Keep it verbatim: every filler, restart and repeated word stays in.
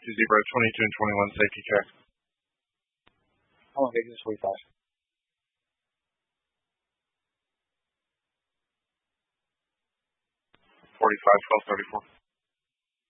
two zero, twenty-two and twenty-one, safety check. How long exit forty-five? forty-five, twelve thirty-four.